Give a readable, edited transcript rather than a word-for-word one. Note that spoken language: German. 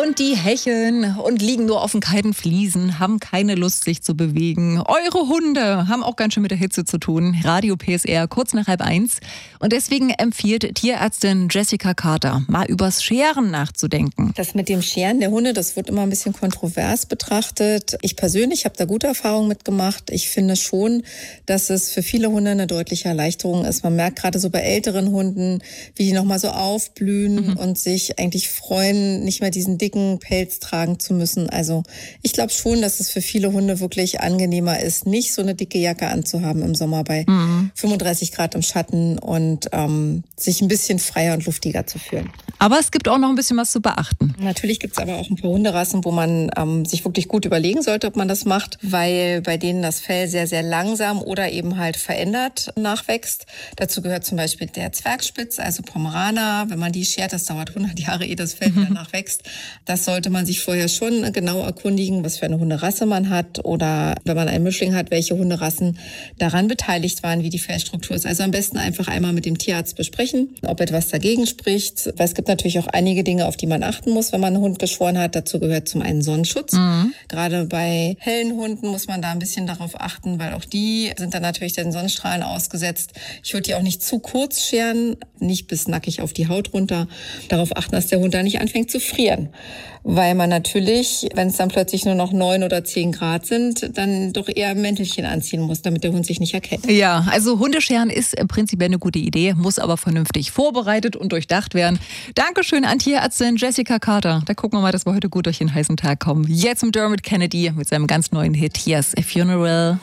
Und die hecheln und liegen nur auf den kalten Fliesen, haben keine Lust, sich zu bewegen. Eure Hunde haben auch ganz schön mit der Hitze zu tun. Radio PSR, kurz nach 12:30. Und deswegen empfiehlt Tierärztin Jessica Carter, mal übers Scheren nachzudenken. Das mit dem Scheren der Hunde, das wird immer ein bisschen kontrovers betrachtet. Ich persönlich habe da gute Erfahrungen mitgemacht. Ich finde schon, dass es für viele Hunde eine deutliche Erleichterung ist. Man merkt gerade so bei älteren Hunden, wie die nochmal so aufblühen und sich eigentlich freuen, nicht mehr diesen dicken Pelz tragen zu müssen. Also ich glaube schon, dass es für viele Hunde wirklich angenehmer ist, nicht so eine dicke Jacke anzuhaben im Sommer bei 35 Grad im Schatten und sich ein bisschen freier und luftiger zu fühlen. Aber es gibt auch noch ein bisschen was zu beachten. Natürlich gibt es aber auch ein paar Hunderassen, wo man sich wirklich gut überlegen sollte, ob man das macht, weil bei denen das Fell sehr, sehr langsam oder eben halt verändert nachwächst. Dazu gehört zum Beispiel der Zwergspitz, also Pomeraner. Wenn man die schert, das dauert 100 Jahre, ehe das Fell wieder nachwächst. Das sollte man sich vorher schon genau erkundigen, was für eine Hunderasse man hat oder wenn man einen Mischling hat, welche Hunderassen daran beteiligt waren, wie die Fellstruktur ist. Also am besten einfach einmal mit dem Tierarzt besprechen, ob etwas dagegen spricht. Weil es gibt natürlich auch einige Dinge, auf die man achten muss, wenn man einen Hund geschoren hat. Dazu gehört zum einen Sonnenschutz. Gerade bei hellen Hunden muss man da ein bisschen darauf achten, weil auch die sind dann natürlich den Sonnenstrahlen ausgesetzt. Ich würde die auch nicht zu kurz scheren, nicht bis nackig auf die Haut runter. Darauf achten, dass der Hund da nicht anfängt zu frieren. Weil man natürlich, wenn es dann plötzlich nur noch 9 oder 10 Grad sind, dann doch eher ein Mäntelchen anziehen muss, damit der Hund sich nicht erkältet. Ja, also Hundescheren ist im Prinzip eine gute Idee, muss aber vernünftig vorbereitet und durchdacht werden. Dankeschön an Tierärztin Jessica Carter. Da gucken wir mal, dass wir heute gut durch den heißen Tag kommen. Jetzt mit Dermot Kennedy mit seinem ganz neuen Hit Here's a Funeral.